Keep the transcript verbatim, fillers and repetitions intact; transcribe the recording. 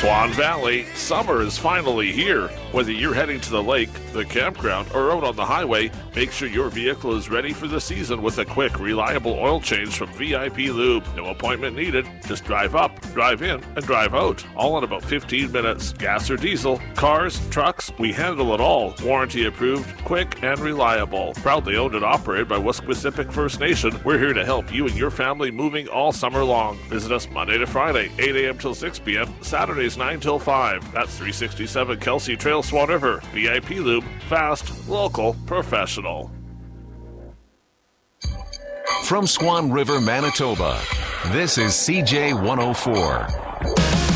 Swan Valley, summer is finally here. Whether you're heading to the lake, the campground, or out on the highway, make sure your vehicle is ready for the season with a quick, reliable oil change from V I P Lube. No appointment needed. Just drive up, drive in, and drive out. All in about fifteen minutes. Gas or diesel, cars, trucks, we handle it all. Warranty approved, quick, and reliable. Proudly owned and operated by Wesquisipic First Nation, we're here to help you and your family moving all summer long. Visit us Monday to Friday, eight a.m. till six p.m., Saturdays nine till five. That's three sixty-seven Kelsey Trail, Swan River. V I P Lube, fast, local, professional. From Swan River, Manitoba, this is C J one oh four,